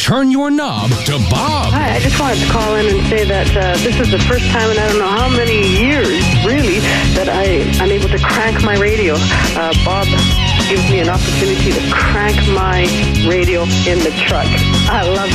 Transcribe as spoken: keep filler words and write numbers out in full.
turn your knob to Bob. Hi, I just wanted to call in and say that uh, this is the first time in I don't know how many years, really, that I, I'm able to crank my radio. Uh, Bob gives me an opportunity to crank my radio in the truck. I love it.